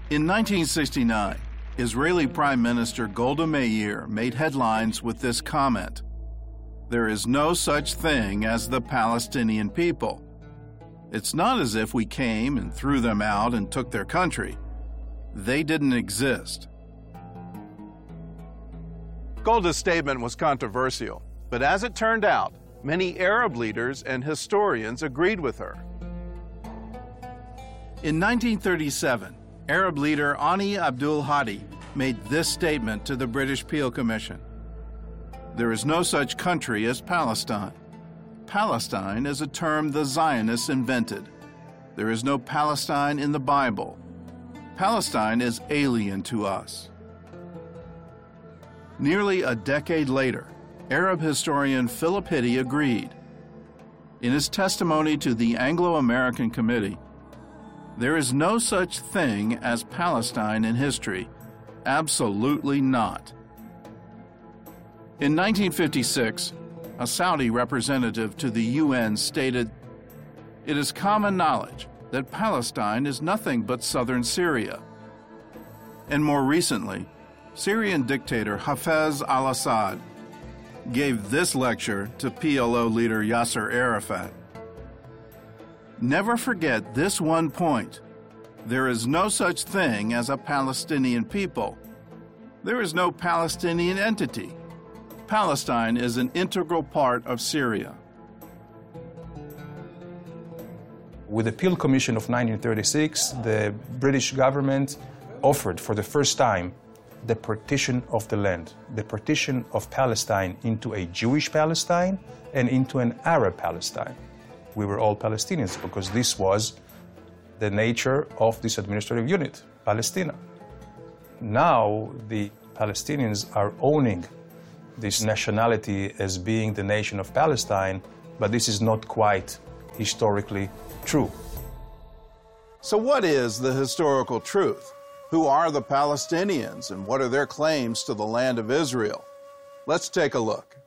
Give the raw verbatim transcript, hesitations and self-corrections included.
In nineteen sixty-nine, Israeli Prime Minister Golda Meir made headlines with this comment: "There is no such thing as the Palestinian people. It's not as if we came and threw them out and took their country. They didn't exist." Golda's statement was controversial, but as it turned out, many Arab leaders and historians agreed with her. In nineteen thirty-seven, Arab leader Ani Abdul Hadi made this statement to the British Peel Commission: "There is no such country as Palestine. Palestine is a term the Zionists invented. There is no Palestine in the Bible. Palestine is alien to us." Nearly a decade later, Arab historian Philip Hitti agreed. In his testimony to the Anglo-American Committee, "There is no such thing as Palestine in history. Absolutely not." In nineteen fifty-six, a Saudi representative to the U N stated, "It is common knowledge that Palestine is nothing but southern Syria." And more recently, Syrian dictator Hafez al-Assad gave this lecture to P L O leader Yasser Arafat. Never forget this one point: there is no such thing as a Palestinian people. There is no Palestinian entity. Palestine is an integral part of Syria. With the Peel Commission of nineteen thirty-six, the British government offered for the first time the partition of the land, the partition of Palestine into a Jewish Palestine and into an Arab Palestine. We were all Palestinians because this was the nature of this administrative unit, Palestina. Now the Palestinians are owning this nationality as being the nation of Palestine, but this is not quite historically true. So what is the historical truth? Who are the Palestinians and what are their claims to the land of Israel? Let's take a look.